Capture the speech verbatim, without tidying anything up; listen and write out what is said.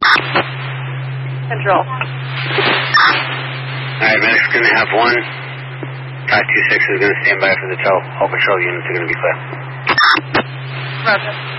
Control. Alright, medic's going to have one. five two six is going to stand by for the tow. All patrol units are going to be clear. Roger.